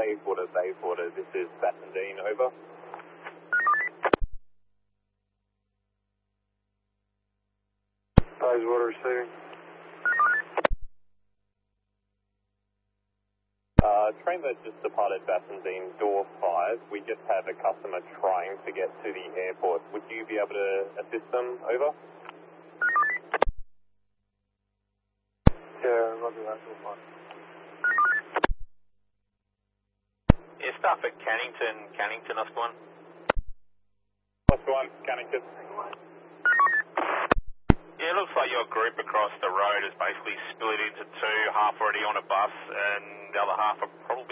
Bayswater, this is Bassendean, over. Bayswater receiving. Train that just departed Bassendean, door 5. We just have a customer trying to get to the airport. Would you be able to assist them, over? Yeah, roger that, all fine. Yeah, staff at Cannington, Oscar 1. Oscar 1, Cannington. Yeah, it looks like your group across the road has basically split into two, half already on a bus and the other half are probably